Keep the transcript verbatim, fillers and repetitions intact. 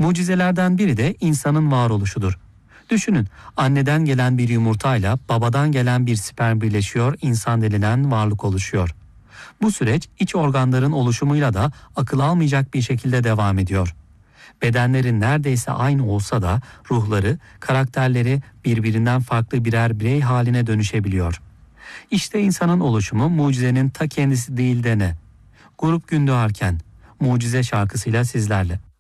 Mucizelerden biri de insanın varoluşudur. Düşünün, anneden gelen bir yumurtayla babadan gelen bir sperm birleşiyor, insan denilen varlık oluşuyor. Bu süreç iç organların oluşumuyla da akıl almayacak bir şekilde devam ediyor. Bedenleri neredeyse aynı olsa da ruhları, karakterleri birbirinden farklı birer birey haline dönüşebiliyor. İşte insanın oluşumu mucizenin ta kendisi değil de ne? Grup Gün Doğarken, Mucize şarkısıyla sizlerle.